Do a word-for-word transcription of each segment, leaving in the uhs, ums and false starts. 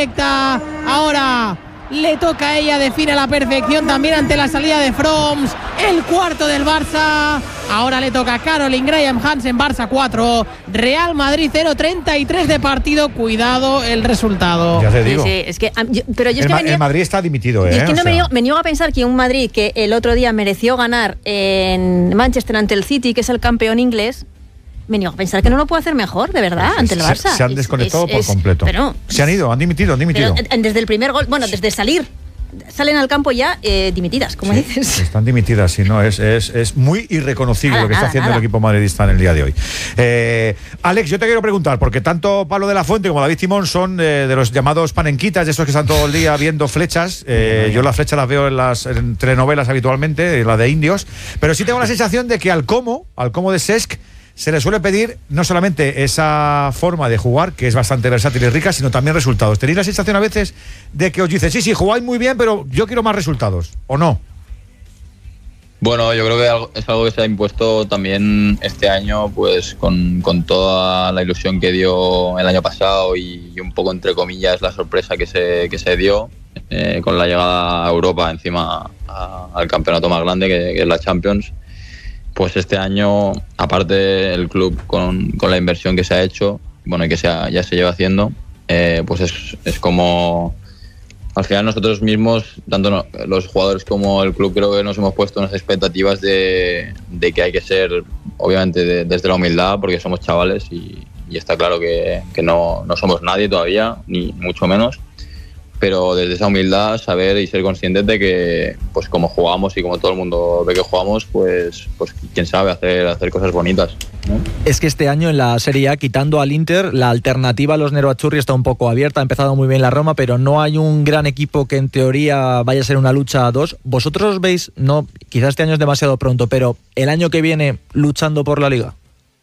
perfecta. Ahora le toca a ella, define a la perfección también ante la salida de Froms. El cuarto del Barça. Ahora le toca a Caroline Graham Hansen. Barça cuatro, Real Madrid cero, treinta y tres de partido. Cuidado el resultado. Ya te digo. Sí, sí, es que, yo, pero yo es el, que Ma- venía, el Madrid está dimitido, ¿eh? es que no o sea. me, niego, me niego a pensar que un Madrid que el otro día mereció ganar en Manchester ante el City, que es el campeón inglés, me niego a pensar que no lo puede hacer mejor, de verdad, ante el Barça. Se, se han desconectado es, por es, completo. Pero, se han ido, han dimitido, han dimitido. Pero desde el primer gol, bueno, desde salir, salen al campo ya eh, dimitidas, como sí, dices. Están dimitidas, sí, no, es, es, es muy irreconocible nada, lo que está nada, haciendo nada. el equipo madridista en el día de hoy. Eh, Alex, yo te quiero preguntar, porque tanto Pablo de la Fuente como David Timón son eh, de los llamados panenquitas, de esos que están todo el día viendo flechas. Eh, yo las flechas las veo en las en telenovelas habitualmente, la de indios, pero sí tengo la sensación de que al Como, al Como de Cesc, se le suele pedir no solamente esa forma de jugar, que es bastante versátil y rica, sino también resultados. ¿Tenéis la sensación a veces de que os dicen, sí, sí, jugáis muy bien, pero yo quiero más resultados, o no? Bueno, yo creo que es algo que se ha impuesto también este año, pues con, con toda la ilusión que dio el año pasado y, y un poco, entre comillas, la sorpresa que se, que se dio eh, con la llegada a Europa, encima a, al campeonato más grande que, que es la Champions. Pues este año, aparte el club con, con la inversión que se ha hecho, bueno, y que se ha, ya se lleva haciendo, eh, pues es, es como, al final nosotros mismos, tanto no, los jugadores como el club, creo que nos hemos puesto unas expectativas de, de que hay que ser, obviamente, de, desde la humildad, porque somos chavales y, y está claro que, que no, no somos nadie todavía, ni mucho menos. Pero desde esa humildad saber y ser conscientes de que, pues como jugamos y como todo el mundo ve que jugamos, pues, pues quién sabe, hacer, hacer cosas bonitas, ¿no? Es que este año en la Serie A, quitando al Inter, la alternativa a los Nerazzurri está un poco abierta. Ha empezado muy bien la Roma, pero no hay un gran equipo que en teoría vaya a ser una lucha a dos. ¿Vosotros veis, no, quizás este año es demasiado pronto, pero el año que viene luchando por la Liga?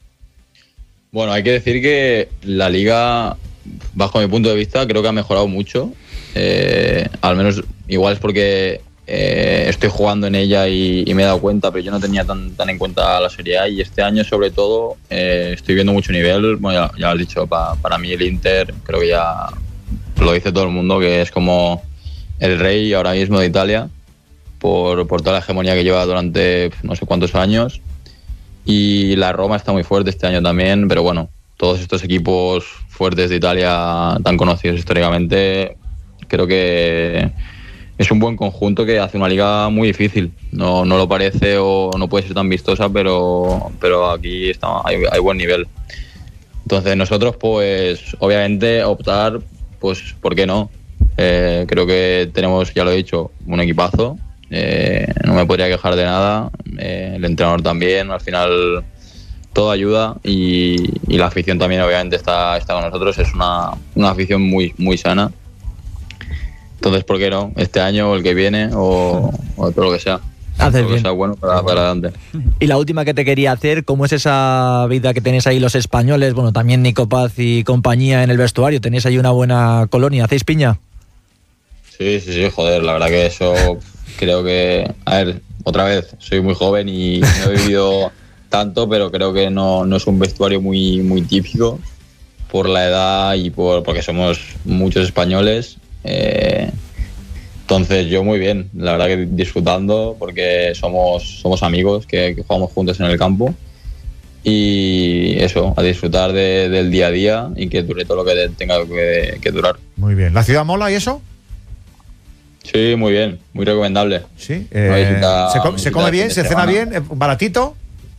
Bueno, hay que decir que la Liga, bajo mi punto de vista, creo que ha mejorado mucho. Eh, al menos igual es porque eh, estoy jugando en ella y, y me he dado cuenta, pero yo no tenía tan, tan en cuenta la Serie A, y este año sobre todo eh, estoy viendo mucho nivel. Bueno, ya, ya lo has dicho, pa, para mí el Inter, creo que ya lo dice todo el mundo, que es como el rey ahora mismo de Italia por, por toda la hegemonía que lleva durante no sé cuántos años, y la Roma está muy fuerte este año también, pero bueno, todos estos equipos fuertes de Italia tan conocidos históricamente, creo que es un buen conjunto que hace una liga muy difícil. No, no lo parece o no puede ser tan vistosa, pero, pero aquí está, hay, hay buen nivel. Entonces nosotros, pues obviamente optar, pues ¿por qué no? Eh, creo que tenemos, ya lo he dicho, un equipazo. Eh, no me podría quejar de nada. Eh, el entrenador también, al final todo ayuda, y, y la afición también obviamente está, está con nosotros. Es una, una afición muy, muy sana. Entonces, ¿por qué no? Este año o el que viene o, o todo lo que sea. Haces todo lo bien. que sea bueno para, para adelante. Y la última que te quería hacer, ¿cómo es esa vida que tenéis ahí los españoles? Bueno, también Nico Paz y compañía en el vestuario. ¿Tenéis ahí una buena colonia? ¿Hacéis piña? Sí, sí, sí, joder, la verdad que eso creo que... A ver, otra vez, soy muy joven y no he vivido tanto, pero creo que no, no es un vestuario muy, muy típico por la edad y por porque somos muchos españoles. Eh, entonces yo muy bien, la verdad que disfrutando, porque somos, somos amigos que, que jugamos juntos en el campo, y eso, a disfrutar de, del día a día y que dure todo lo que tenga que, que durar. Muy bien. ¿La ciudad mola y eso? Sí, muy bien, muy recomendable. Sí. Eh, visita, ¿se, come, ¿Se come bien? ¿Se cena bien? Eh, ¿Baratito?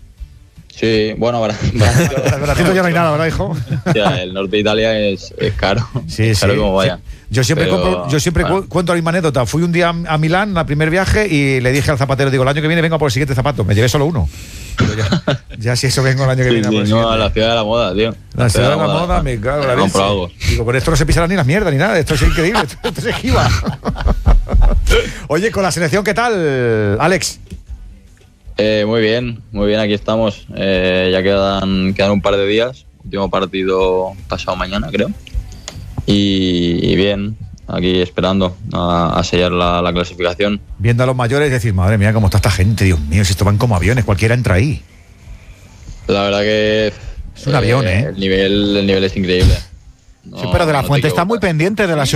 Sí, bueno, baratito. Baratito ya no hay nada, ¿verdad, hijo? O sea, el norte de Italia es, es caro. Sí, es caro sí, como vaya. sí. Yo siempre, Pero, compro, yo siempre bueno. cuento la misma anécdota. Fui un día a Milán, al primer viaje, y le dije al zapatero, digo, el año que viene vengo por el siguiente zapato. Me llevé solo uno. Ya, ya si eso vengo el año que Sí, viene. sí, por el no, siguiente. a la ciudad de la moda, tío. La ciudad de la moda, moda me cago en la leche. compro algo. Digo, con esto no se pisarán ni las mierdas ni nada. Esto es increíble. Esto, esto se esquiva. Oye, con la selección, ¿qué tal, Alex? Eh, muy bien, muy bien, aquí estamos. Eh, ya quedan, quedan un par de días. Último partido pasado mañana, creo. Y, y bien, aquí esperando a, a sellar la, la clasificación. Viendo a los mayores y decir, madre mía, cómo está esta gente, Dios mío, si esto van como aviones, cualquiera entra ahí. La verdad que... Es un avión, ¿eh? El nivel, el nivel es increíble. Sí, pero De la no te Fuente está muy equivocas. pendiente de la